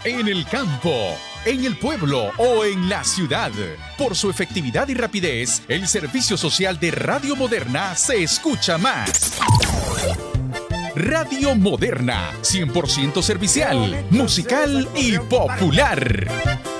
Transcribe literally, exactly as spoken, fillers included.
en el campo, en el pueblo o en la ciudad. Por su efectividad y rapidez, el servicio social de Radio Moderna se escucha más. Radio Moderna, cien por ciento servicial, musical y popular.